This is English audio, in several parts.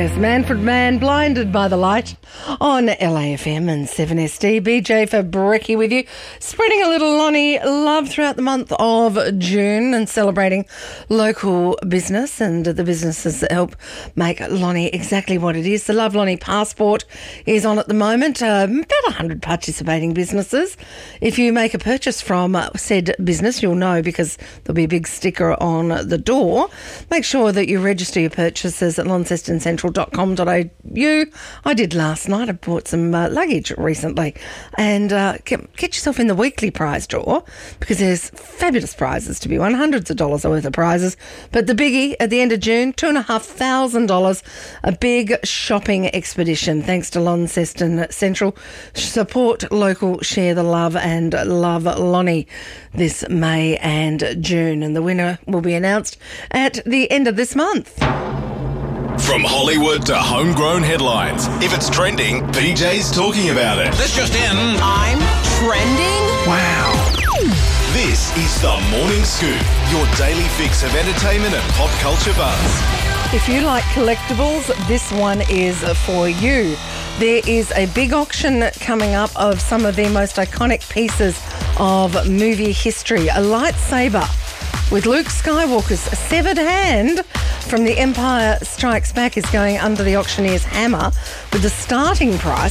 Yes, Manfred Mann, Blinded by the Light on LAFM and 7SD. BJ for Brekkie with you, spreading a little Lonnie love throughout the month of June and celebrating local business and the businesses that help make Lonnie exactly what it is. The Love Lonnie Passport is on at the moment. About 100 participating businesses. If you make a purchase from said business, you'll know because there'll be a big sticker on the door. Make sure that you register your purchases at launcestoncentral.com.au. I did last night. I bought some luggage recently. And get yourself in the weekly prize draw because there's fabulous prizes to be won, hundreds of dollars worth of prizes. But the biggie at the end of June, $2,500, a big shopping expedition thanks to Launceston Central. Support local, share the love and love Lonnie this May and June. And the winner will be announced at the end of this month. From Hollywood to homegrown headlines. If it's trending, PJ's talking about it. This just in. I'm trending? Wow. This is The Morning Scoop, your daily fix of entertainment and pop culture buzz. If you like collectibles, this one is for you. There is a big auction coming up of some of the most iconic pieces of movie history. A lightsaber with Luke Skywalker's severed hand from The Empire Strikes Back is going under the auctioneer's hammer with the starting price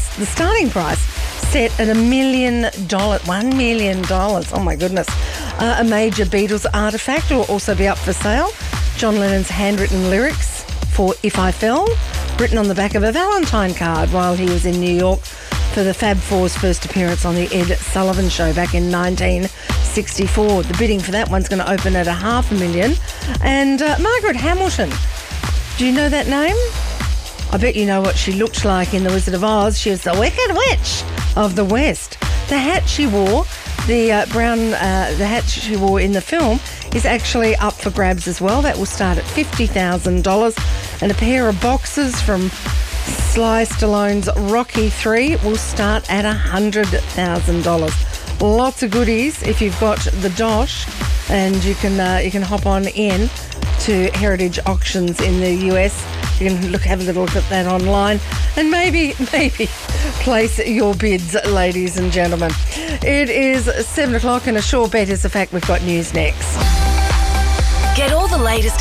set at $1 million. $1 million. Oh my goodness. A major Beatles artefact will also be up for sale. John Lennon's handwritten lyrics for If I Fell, written on the back of a Valentine card while he was in New York for the Fab Four's first appearance on the Ed Sullivan Show back in 1964. The bidding for that one's going to open at $500,000. And Margaret Hamilton, do you know that name? I bet you know what she looked like in The Wizard of Oz. She was the Wicked Witch of the West. The hat she wore, the hat she wore in the film, is actually up for grabs as well. That will start at $50,000. And a pair of boxes from Sly Stallone's Rocky 3 will start at $100,000. Lots of goodies if you've got the dosh, and you can hop on in to Heritage Auctions in the US. You can have a little look at that online and maybe place your bids, ladies and gentlemen. It is 7 o'clock and a sure bet is the fact we've got news next. Get all the latest